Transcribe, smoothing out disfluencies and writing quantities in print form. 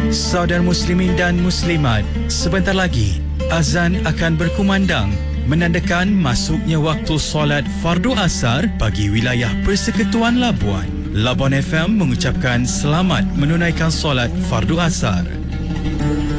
Saudara muslimin dan muslimat, sebentar lagi azan akan berkumandang menandakan masuknya waktu solat fardu asar bagi wilayah Persekutuan Labuan. Labuan FM mengucapkan selamat menunaikan solat fardu asar.